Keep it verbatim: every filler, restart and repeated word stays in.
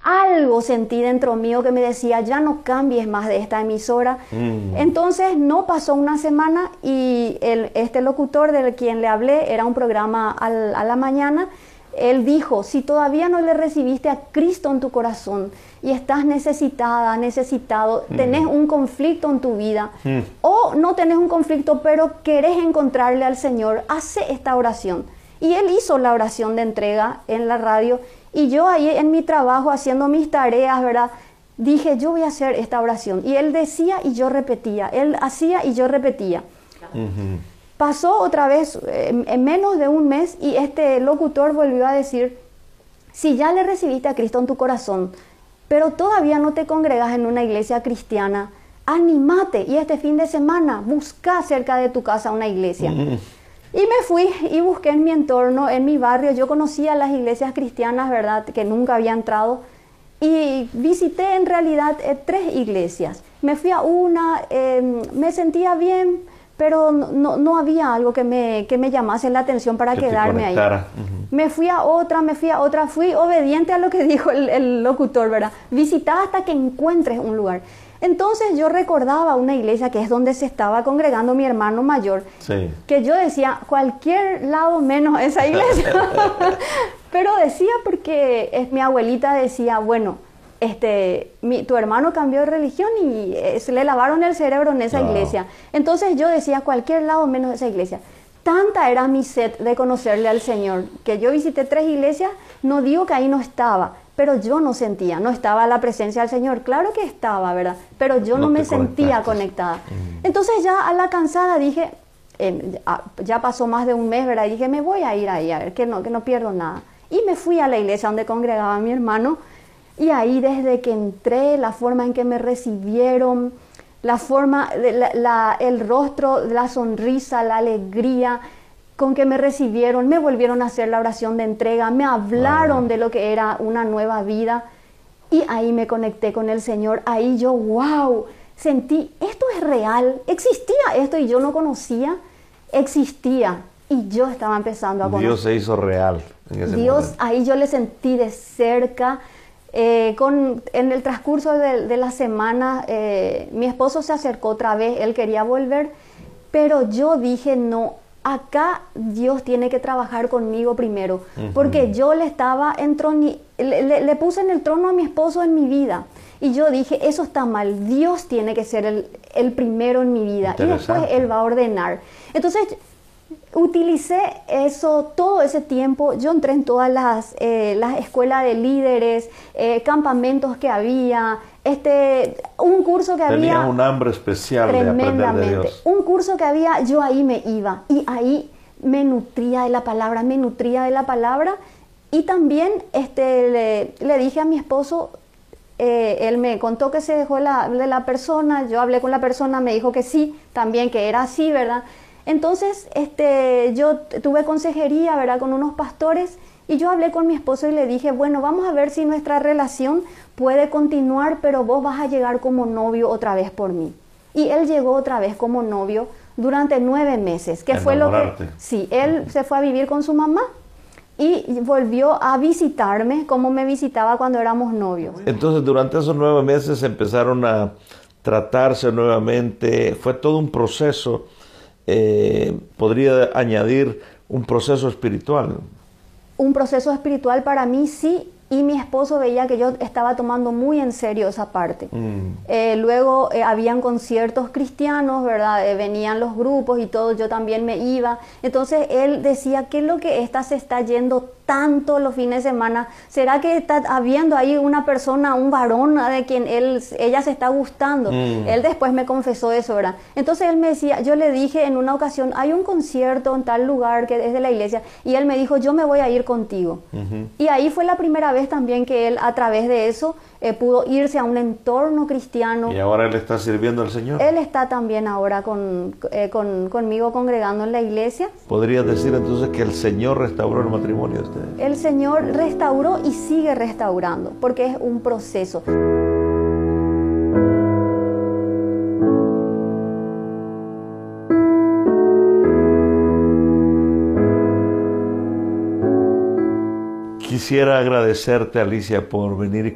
algo sentí dentro mío que me decía, ya no cambies más de esta emisora. Mm. Entonces no pasó una semana y el, este locutor del quien le hablé, era un programa al, a la mañana, él dijo, si todavía no le recibiste a Cristo en tu corazón y estás necesitada, necesitado, mm. tenés un conflicto en tu vida, mm. o no tenés un conflicto pero querés encontrarle al Señor, hace esta oración. Y él hizo la oración de entrega en la radio. Y yo ahí en mi trabajo, haciendo mis tareas, ¿verdad? Dije, yo voy a hacer esta oración. Y él decía y yo repetía. Él hacía y yo repetía. Uh-huh. Pasó otra vez eh, en menos de un mes y este locutor volvió a decir, si ya le recibiste a Cristo en tu corazón, pero todavía no te congregas en una iglesia cristiana, anímate y este fin de semana busca cerca de tu casa una iglesia. Uh-huh. Y me fui y busqué en mi entorno, en mi barrio. Yo conocía las iglesias cristianas, ¿verdad?, que nunca había entrado. Y visité en realidad eh, tres iglesias. Me fui a una, eh, me sentía bien, pero no, no había algo que me, que me llamase la atención para que quedarme ahí. Uh-huh. Me fui a otra, me fui a otra, fui obediente a lo que dijo el, el locutor, ¿verdad? Visitá hasta que encuentres un lugar. Entonces yo recordaba una iglesia que es donde se estaba congregando mi hermano mayor, sí. que yo decía, cualquier lado menos esa iglesia. Pero decía porque es, mi abuelita decía, bueno, este, mi, tu hermano cambió de religión y eh, se le lavaron el cerebro en esa wow. iglesia. Entonces yo decía, cualquier lado menos esa iglesia. Tanta era mi sed de conocerle al Señor, que yo visité tres iglesias, no digo que ahí no estaba, pero yo no sentía, no estaba la presencia del Señor. Claro que estaba, ¿verdad? Pero yo no, no me sentía conectada. Mm. Entonces ya a la cansada dije, eh, ya pasó más de un mes, ¿verdad? Y dije, me voy a ir ahí, a ver, que no, que no pierdo nada. Y me fui a la iglesia donde congregaba mi hermano, y ahí desde que entré, la forma en que me recibieron, la forma, la, la, el rostro, la sonrisa, la alegría con que me recibieron, me volvieron a hacer la oración de entrega, me hablaron wow. de lo que era una nueva vida y ahí me conecté con el Señor. Ahí yo, wow, sentí, esto es real, existía esto y yo no conocía, existía y yo estaba empezando a conocer. Dios se hizo real en ese Dios, momento. ahí yo le sentí de cerca. Eh, con, en el transcurso de, de la semana, eh, mi esposo se acercó otra vez, él quería volver, pero yo dije no. Acá Dios tiene que trabajar conmigo primero, uh-huh. porque yo le estaba entroni, le, le, le puse en el trono a mi esposo en mi vida. Y yo dije, eso está mal, Dios tiene que ser el, el primero en mi vida. Y después Él va a ordenar. Entonces, utilicé eso, todo ese tiempo. Yo entré en todas las, eh, las escuelas de líderes, eh, campamentos que había, este, un curso que había. Tenías un hambre especial de aprender de Dios. Un curso que había, yo ahí me iba y ahí me nutría de la palabra, me nutría de la palabra y también este, le, le dije a mi esposo, eh, él me contó que se dejó la, de la persona, yo hablé con la persona, me dijo que sí, también que era así, ¿verdad? Entonces este, yo tuve consejería, ¿verdad?, con unos pastores. Y yo hablé con mi esposo y le dije, bueno, vamos a ver si nuestra relación puede continuar, pero vos vas a llegar como novio otra vez por mí. Y él llegó otra vez como novio durante nueve meses, que fue lo que... Sí, él uh-huh. se fue a vivir con su mamá y volvió a visitarme como me visitaba cuando éramos novios. Entonces, durante esos nueve meses empezaron a tratarse nuevamente, fue todo un proceso, eh, podría añadir un proceso espiritual. Un proceso espiritual para mí, sí, y mi esposo veía que yo estaba tomando muy en serio esa parte. Mm. Eh, luego eh, habían conciertos cristianos, ¿verdad? Eh, venían los grupos y todo, yo también me iba. Entonces él decía, ¿qué es lo que esta se está yendo tanto los fines de semana? ¿Será que está habiendo ahí una persona, un varón de quien él, ella se está gustando? Mm. Él después me confesó eso, ¿verdad? Entonces él me decía, yo le dije en una ocasión, hay un concierto en tal lugar que es de la iglesia, y él me dijo, yo me voy a ir contigo. Uh-huh. Y ahí fue la primera vez también que él a través de eso eh, pudo irse a un entorno cristiano. Y ahora él está sirviendo al Señor. Él está también ahora con, eh, con, conmigo congregando en la iglesia. ¿Podrías decir entonces que el Señor restauró el matrimonio de ustedes? El Señor restauró y sigue restaurando, porque es un proceso. Quisiera agradecerte, Alicia, por venir y